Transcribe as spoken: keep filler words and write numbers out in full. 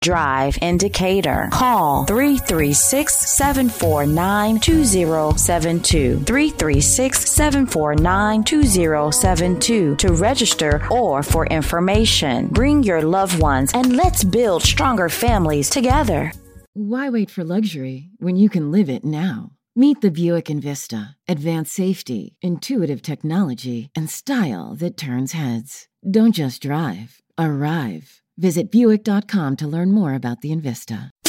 drive in Decatur. Call three three six, seven four nine, two zero seven two, three three six, seven four nine, two zero seven two to register or for information. Bring your loved ones and let's build stronger families together. Why wait for luxury when you can live it now? Meet the Buick Envista. Advanced safety, intuitive technology, and style that turns heads. Don't just drive, arrive. Visit Buick dot com to learn more about the Envista.